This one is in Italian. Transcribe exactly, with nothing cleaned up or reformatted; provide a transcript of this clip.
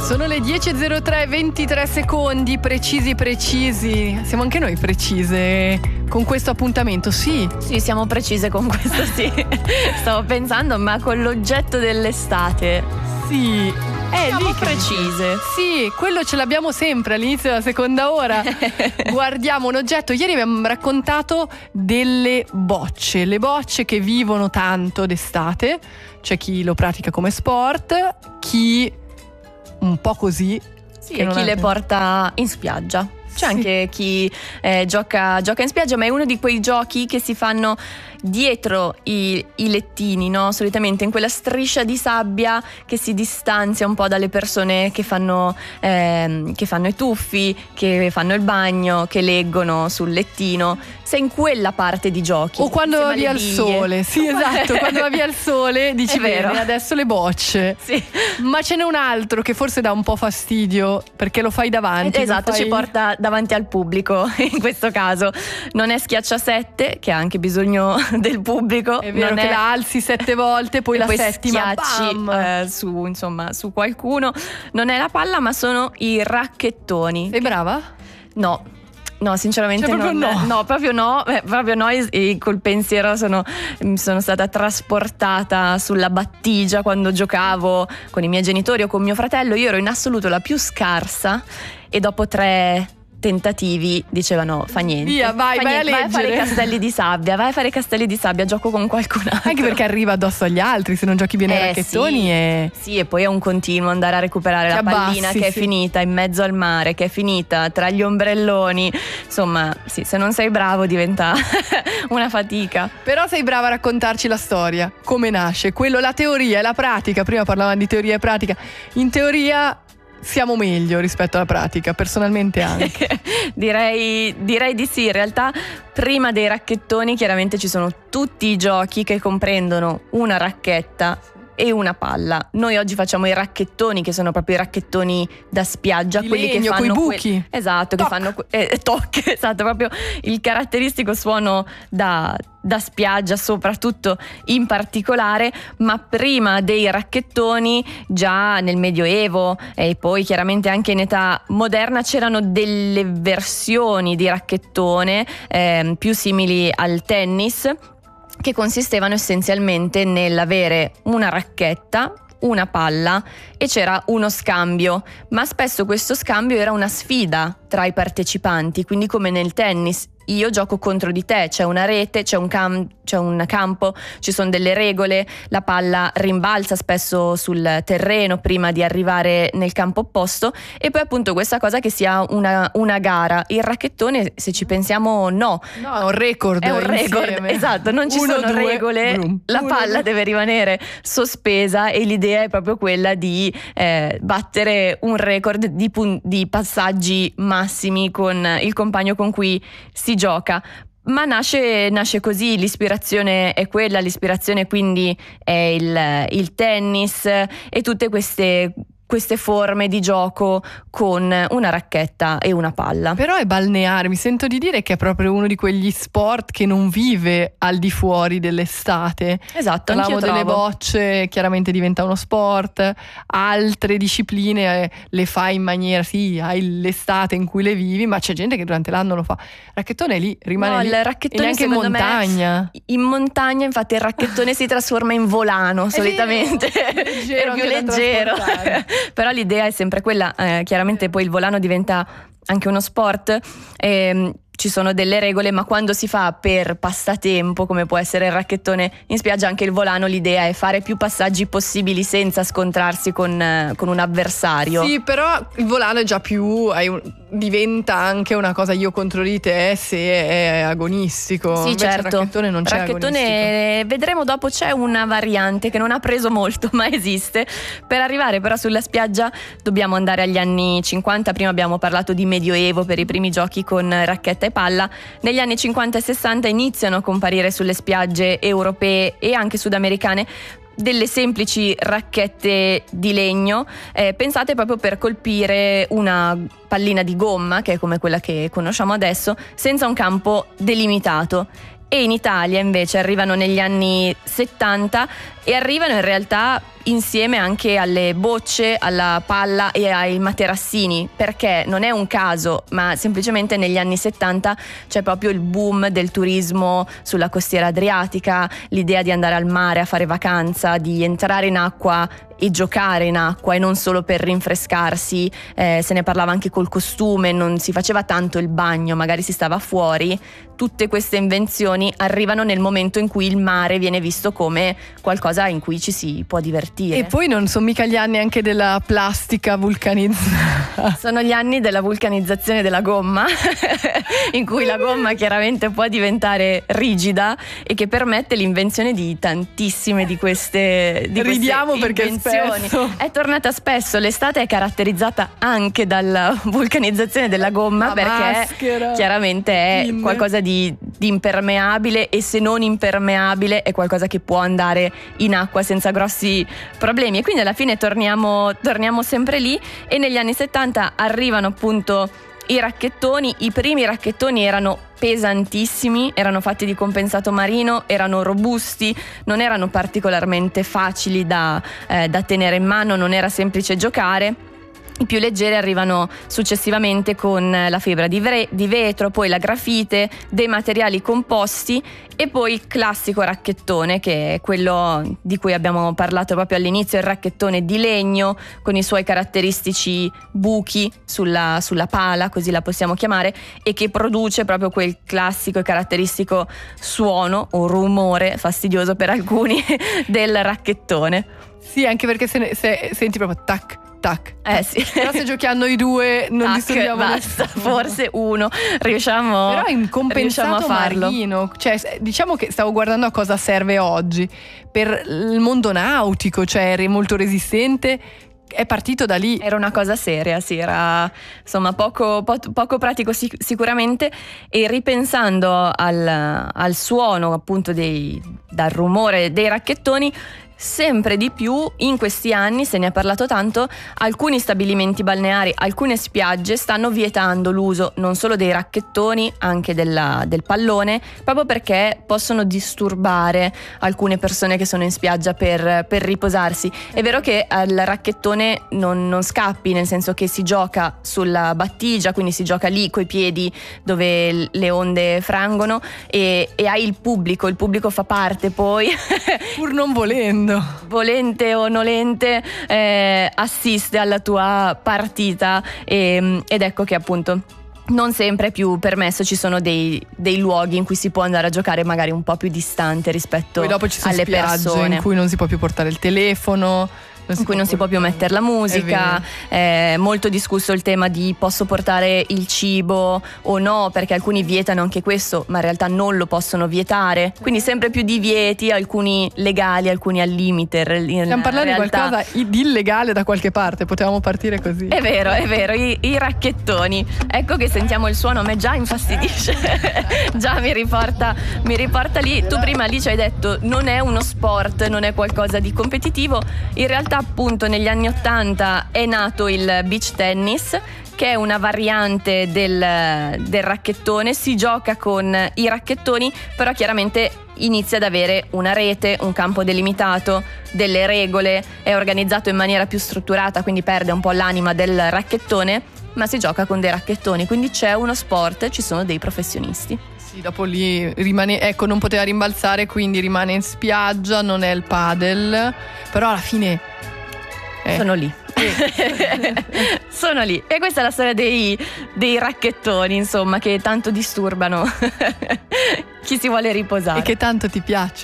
Sono le dieci e zero tre, ventitré secondi, precisi precisi. Siamo anche noi precise con questo appuntamento, sì? Sì, siamo precise con questo, sì. Stavo pensando, ma con l'oggetto dell'estate. Sì. È Siamo lì che precise. Sì, quello ce l'abbiamo sempre all'inizio della seconda ora. Guardiamo un oggetto. Ieri abbiamo raccontato delle bocce, le bocce che vivono tanto d'estate. C'è chi lo pratica come sport, chi un po' così. Sì, e chi ha... le porta in spiaggia. C'è sì. anche chi eh, gioca, gioca in spiaggia, ma è uno di quei giochi che si fanno dietro i, i lettini, no? Solitamente in quella striscia di sabbia che si distanzia un po' dalle persone che fanno, eh, che fanno i tuffi, che fanno il bagno, che leggono sul lettino. Sei in quella parte di giochi. O quando va via il sole. Sì, esatto, quando va via il sole dici bene, adesso le bocce. Sì. Ma ce n'è un altro che forse dà un po' fastidio perché lo fai davanti. Esatto, fai... ci porta davanti al pubblico in questo caso. Non è schiacciasette, che ha anche bisogno del pubblico. È vero non che è... la alzi sette volte, poi e la poi settima schiacci eh, su, insomma, su qualcuno. Non è la palla, ma sono i racchettoni. Sei brava? No. No, sinceramente cioè, proprio non, no. no, proprio no, eh, proprio no e, e col pensiero sono, sono stata trasportata sulla battigia quando giocavo con i miei genitori o con mio fratello. Io ero in assoluto la più scarsa e dopo tre tentativi dicevano fa niente, via vai, fa vai, niente, a vai a fare i leggere. castelli di sabbia, vai a fare i castelli di sabbia, gioco con qualcun altro. Anche perché arriva addosso agli altri, se non giochi bene ai eh, racchettoni sì. e... sì, e poi è un continuo andare a recuperare Ti la abbassi, pallina che è sì. finita in mezzo al mare, che è finita tra gli ombrelloni. Insomma, sì, se non sei bravo diventa una fatica. Però sei brava a raccontarci la storia, come nasce, quello, la teoria e la pratica. Prima parlavamo di teoria e pratica. In teoria siamo meglio rispetto alla pratica, personalmente anche. direi, direi di sì. In realtà prima dei racchettoni chiaramente ci sono tutti i giochi che comprendono una racchetta e una palla. Noi oggi facciamo i racchettoni, che sono proprio i racchettoni da spiaggia, di quelli legno, che fanno coi buchi. Que- esatto, toc. che fanno eh, toc, esatto, proprio il caratteristico suono da da spiaggia, soprattutto in particolare. Ma prima dei racchettoni, già nel Medioevo e poi chiaramente anche in età moderna, c'erano delle versioni di racchettone eh, più simili al tennis, che consistevano essenzialmente nell'avere una racchetta, una palla e c'era uno scambio, ma spesso questo scambio era una sfida tra i partecipanti, quindi come nel tennis. Io gioco contro di te, c'è una rete, c'è un, cam- c'è un campo, ci sono delle regole, la palla rimbalza spesso sul terreno prima di arrivare nel campo opposto, e poi appunto questa cosa che sia una, una gara. Il racchettone, se ci pensiamo, no. No, è un record. È un record, insieme. esatto, non ci Uno, sono due, regole, brum. la Uno, palla due. deve rimanere sospesa e l'idea è proprio quella di eh, battere un record di, pun- di passaggi massimi con il compagno con cui si gioca. Ma nasce, nasce così, l'ispirazione è quella, l'ispirazione quindi è il, il tennis e tutte queste, queste forme di gioco con una racchetta e una palla. Però è balneare, mi sento di dire che è proprio uno di quegli sport che non vive al di fuori dell'estate. Esatto, parlavamo anch'io delle trovo. bocce, chiaramente diventa uno sport, altre discipline eh, le fai in maniera, sì, hai l'estate in cui le vivi, ma c'è gente che durante l'anno lo fa. Racchettone lì rimane no, lì. il racchettone e neanche in secondo montagna. Me, in montagna infatti il racchettone si trasforma in volano solitamente, leggero, è più anche da leggero. trasportare. Però l'idea è sempre quella, eh, chiaramente poi il volano diventa anche uno sport. ehm, Ci sono delle regole, ma quando si fa per passatempo, come può essere il racchettone in spiaggia, anche il volano, l'idea è fare più passaggi possibili senza scontrarsi con, eh, con un avversario. Sì, però il volano è già più, hai un, diventa anche una cosa io contro di te se è agonistico. Sì, Invece certo. il racchettone non c'è racchettone, agonistico. vedremo dopo, c'è una variante che non ha preso molto, ma esiste. Per arrivare però sulla spiaggia dobbiamo andare agli anni cinquanta. Prima abbiamo parlato di Medioevo per i primi giochi con racchetta e palla. Negli anni cinquanta e sessanta iniziano a comparire sulle spiagge europee e anche sudamericane delle semplici racchette di legno eh, pensate proprio per colpire una pallina di gomma, che è come quella che conosciamo adesso, senza un campo delimitato. E in Italia invece arrivano negli anni settanta e arrivano in realtà insieme anche alle bocce, alla palla e ai materassini, perché non è un caso, ma semplicemente negli anni settanta c'è proprio il boom del turismo sulla costiera adriatica, l'idea di andare al mare a fare vacanza, di entrare in acqua e giocare in acqua e non solo per rinfrescarsi, eh, se ne parlava anche col costume, non si faceva tanto il bagno, magari si stava fuori. Tutte queste invenzioni arrivano nel momento in cui il mare viene visto come qualcosa in cui ci si può divertire. E poi non sono mica gli anni anche della plastica vulcanizzata. Sono gli anni della vulcanizzazione della gomma, in cui la gomma chiaramente può diventare rigida e che permette l'invenzione di tantissime di queste di Ridiamo queste perché invenzioni. spesso È tornata spesso, l'estate è caratterizzata anche dalla vulcanizzazione della gomma, La perché maschera, chiaramente è pinne. qualcosa di, di impermeabile, e se non impermeabile è qualcosa che può andare in acqua senza grossi problemi, e quindi alla fine torniamo, torniamo sempre lì. E negli anni settanta arrivano appunto i racchettoni. I primi racchettoni erano pesantissimi, erano fatti di compensato marino, erano robusti, non erano particolarmente facili da, eh, da tenere in mano, non era semplice giocare. I più leggeri arrivano successivamente con la fibra di, vre- di vetro, poi la grafite, dei materiali composti e poi il classico racchettone, che è quello di cui abbiamo parlato proprio all'inizio, il racchettone di legno con i suoi caratteristici buchi sulla, sulla pala, così la possiamo chiamare, e che produce proprio quel classico e caratteristico suono o rumore fastidioso per alcuni del racchettone. Sì, anche perché se, ne, se senti proprio tac tac. Eh sì. Però se giochiamo i due non Tac, disturbiamo basta, nessuno. forse uno riusciamo, Però in compensato riusciamo a farlo. marino, cioè diciamo che stavo guardando a cosa serve oggi per il mondo nautico, cioè è molto resistente. È partito da lì. Era una cosa seria, sì, era insomma poco, po- poco pratico sic- sicuramente, e ripensando al, al suono appunto dei, dal rumore dei racchettoni, sempre di più in questi anni, se ne è parlato tanto, alcuni stabilimenti balneari, alcune spiagge stanno vietando l'uso non solo dei racchettoni, anche della, del pallone, proprio perché possono disturbare alcune persone che sono in spiaggia per, per riposarsi. È vero che al racchettone non, non scappi, nel senso che si gioca sulla battigia, quindi si gioca lì coi piedi dove le onde frangono, e, e hai il pubblico, il pubblico fa parte poi Pur non volendo. volente o nolente, eh, assiste alla tua partita, e, ed ecco che appunto non sempre è più permesso, ci sono dei, dei luoghi in cui si può andare a giocare magari un po' più distante rispetto Poi dopo ci sono alle spiagge persone in cui non si può più portare il telefono, in cui non si può più mettere la musica. È eh, molto discusso il tema di posso portare il cibo o no, perché alcuni vietano anche questo, ma in realtà non lo possono vietare, quindi sempre più divieti, alcuni legali, alcuni al limite. Stiamo parlando di qualcosa di illegale da qualche parte, potevamo partire così. È vero, è vero, i, i racchettoni. Ecco che sentiamo il suono, a me già infastidisce, già mi riporta, mi riporta lì. Tu prima lì ci hai detto non è uno sport, non è qualcosa di competitivo. In realtà appunto negli anni ottanta è nato il beach tennis, che è una variante del, del racchettone. Si gioca con i racchettoni, però chiaramente inizia ad avere una rete, un campo delimitato, delle regole, è organizzato in maniera più strutturata, quindi perde un po' l'anima del racchettone, ma si gioca con dei racchettoni, quindi c'è uno sport, ci sono dei professionisti. Sì, dopo lì rimane, ecco, non poteva rimbalzare, quindi rimane in spiaggia, non è il padel, però alla fine eh. sono lì. Sono lì. E questa è la storia dei, dei racchettoni, insomma, che tanto disturbano chi si vuole riposare. E che tanto ti piace.